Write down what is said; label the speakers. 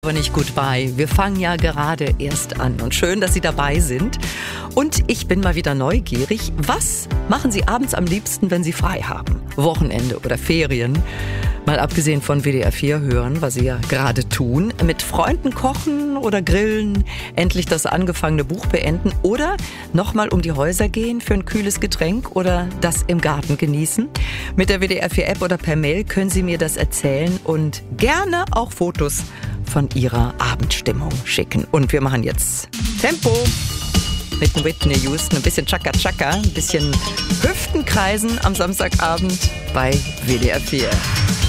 Speaker 1: Aber nicht gut bei. Wir fangen ja gerade erst an und schön, dass Sie dabei sind. Und ich bin mal wieder neugierig. Was machen Sie abends am liebsten, wenn Sie frei haben? Wochenende oder Ferien? Mal abgesehen von WDR 4 hören, was Sie ja gerade tun. Mit Freunden kochen oder grillen, endlich das angefangene Buch beenden oder nochmal um die Häuser gehen für ein kühles Getränk oder das im Garten genießen. Mit der WDR 4 App oder per Mail können Sie mir das erzählen und gerne auch Fotos von Ihrer Abendstimmung schicken. Und wir machen jetzt Tempo mit Whitney Houston, ein bisschen Chaka-Chaka, ein bisschen Hüftenkreisen am Samstagabend bei WDR 4.